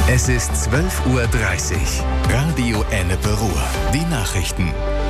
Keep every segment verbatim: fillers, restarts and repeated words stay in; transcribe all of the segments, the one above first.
Es ist zwölf Uhr dreißig. Radio Ennepe Ruhr. Die Nachrichten.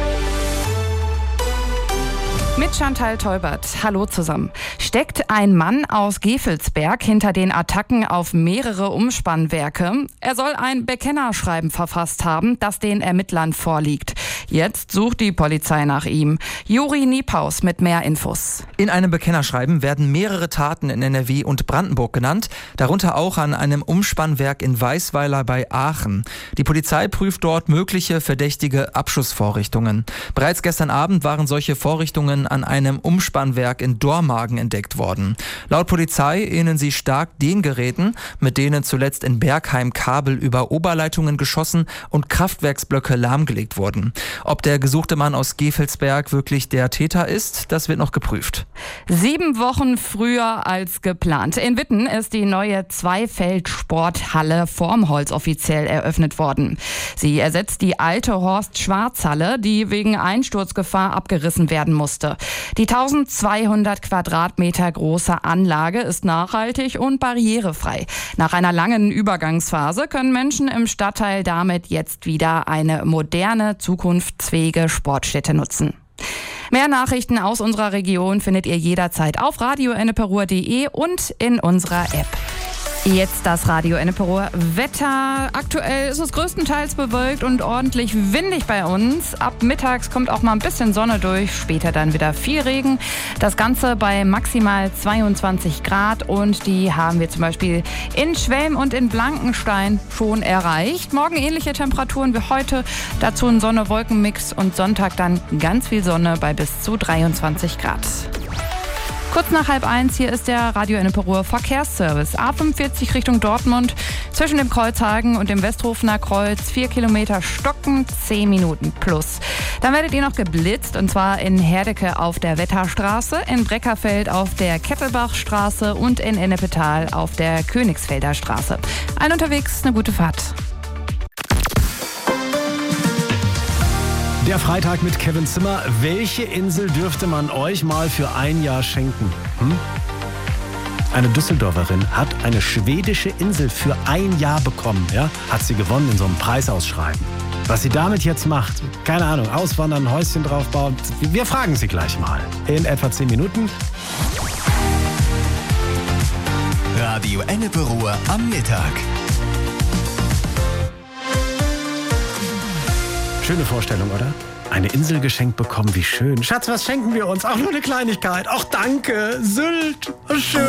Mit Chantal Teubert. Hallo zusammen. Steckt ein Mann aus Gevelsberg hinter den Attacken auf mehrere Umspannwerke? Er soll ein Bekennerschreiben verfasst haben, das den Ermittlern vorliegt. Jetzt sucht die Polizei nach ihm. Juri Niepaus mit mehr Infos. In einem Bekennerschreiben werden mehrere Taten in N R W und Brandenburg genannt, darunter auch an einem Umspannwerk in Weißweiler bei Aachen. Die Polizei prüft dort mögliche verdächtige Abschussvorrichtungen. Bereits gestern Abend waren solche Vorrichtungen an einem Umspannwerk in Dormagen entdeckt worden. Laut Polizei ähneln sie stark den Geräten, mit denen zuletzt in Bergheim Kabel über Oberleitungen geschossen und Kraftwerksblöcke lahmgelegt wurden. Ob der gesuchte Mann aus Gevelsberg wirklich der Täter ist, das wird noch geprüft. Sieben Wochen früher als geplant. In Witten ist die neue Zweifeld-Sporthalle Formholz offiziell eröffnet worden. Sie ersetzt die alte Horst-Schwarz-Halle, die wegen Einsturzgefahr abgerissen werden musste. Die eintausendzweihundert Quadratmeter große Anlage ist nachhaltig und barrierefrei. Nach einer langen Übergangsphase können Menschen im Stadtteil damit jetzt wieder eine moderne, zukunftsfähige Sportstätte nutzen. Mehr Nachrichten aus unserer Region findet ihr jederzeit auf radio ennepe ruhr punkt de und in unserer App. Jetzt das Radio Ennepe Ruhr Wetter. Aktuell ist es größtenteils bewölkt und ordentlich windig bei uns. Ab mittags kommt auch mal ein bisschen Sonne durch, später dann wieder viel Regen. Das Ganze bei maximal zweiundzwanzig Grad und die haben wir zum Beispiel in Schwelm und in Blankenstein schon erreicht. Morgen ähnliche Temperaturen wie heute, dazu ein Sonne-Wolken-Mix und Sonntag dann ganz viel Sonne bei bis zu dreiundzwanzig Grad. Kurz nach halb eins, hier ist der Radio Ennepe Ruhr Verkehrsservice. A fünfundvierzig Richtung Dortmund, zwischen dem Kreuzhagen und dem Westhofener Kreuz, vier Kilometer stocken, zehn Minuten plus. Dann werdet ihr noch geblitzt, und zwar in Herdecke auf der Wetterstraße, in Breckerfeld auf der Kettelbachstraße und in Ennepetal auf der Königsfelder Straße. Allen unterwegs eine gute Fahrt. Der Freitag mit Kevin Zimmer. Welche Insel dürfte man euch mal für ein Jahr schenken? Hm? Eine Düsseldorferin hat eine schwedische Insel für ein Jahr bekommen. Ja? Hat sie gewonnen in so einem Preisausschreiben. Was sie damit jetzt macht, keine Ahnung, auswandern, ein Häuschen draufbauen. Wir fragen sie gleich mal. In etwa zehn Minuten. Radio Ennepe Ruhr am Mittag. Schöne Vorstellung, oder? Eine Insel geschenkt bekommen, wie schön. Schatz, was schenken wir uns? Auch nur eine Kleinigkeit. Ach, danke. Sylt. Schön.